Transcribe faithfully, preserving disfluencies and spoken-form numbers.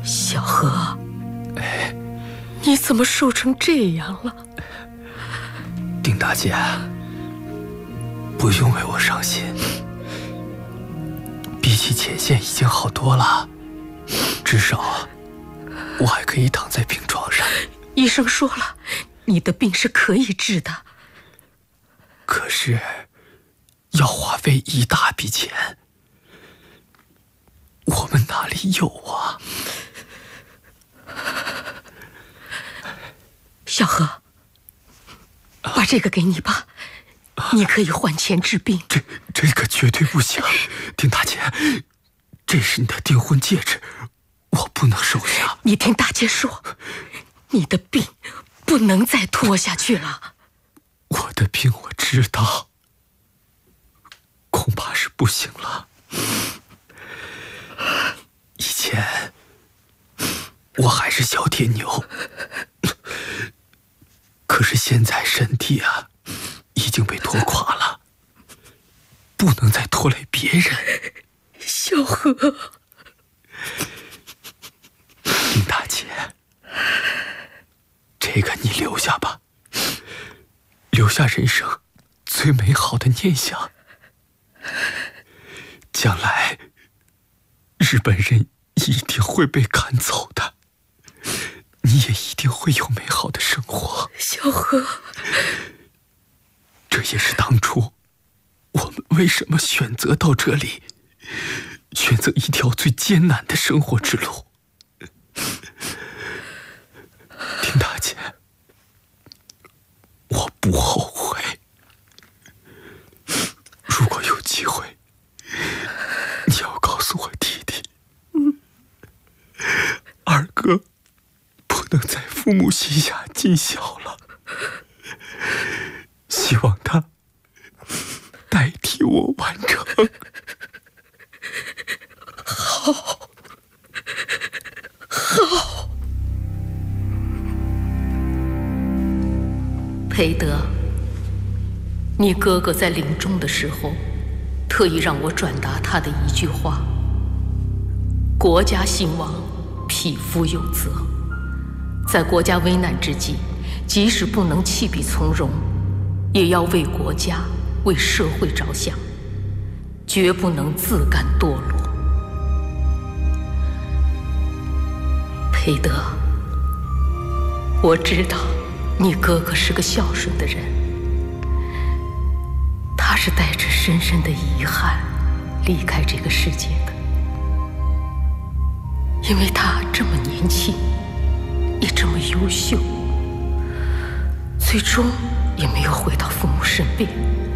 小何， 哎， 你怎么瘦成这样了？ 丁大姐，不用为我伤心，比起前线已经好多了，至少我还可以躺在病床上。 医生说了，你的病是可以治的。 可是要花费一大笔钱，我们哪里有啊？ 小何，把这个给你吧，你可以换钱治病。 这这个绝对不行，丁大姐，这是你的订婚戒指，我不能收下。 你听大姐说，你的病不能再拖下去了。 我的病我知道，恐怕是不行了。以前我还是小铁牛，可是现在身体啊已经被拖垮了，不能再拖累别人。 小何， 丁大姐，这个你留下吧，留下人生最美好的念想。将来日本人一定会被赶走的，你也一定会有美好的生活。 小何， 这也是当初我们为什么选择到这里，选择一条最艰难的生活之路。丁大姐，我不后悔。如果有机会，你要告诉我弟弟，二哥不能在父母膝下尽孝了，希望他代替我完成。 好，好。裴德，你哥哥在临终的时候，特意让我转达他的一句话：国家兴亡，匹夫有责。在国家危难之际，即使不能弃笔从戎，也要为国家、为社会着想，绝不能自甘堕落。裴德，我知道你哥哥是个孝顺的人，他是带着深深的遗憾离开这个世界的，因为他这么年轻，也这么优秀，最终也没有回到父母身边。